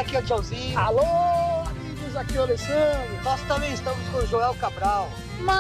aqui é o Tchauzinho. Alô, amigos, aqui é o Alessandro. Nós também estamos com o Joel Cabral.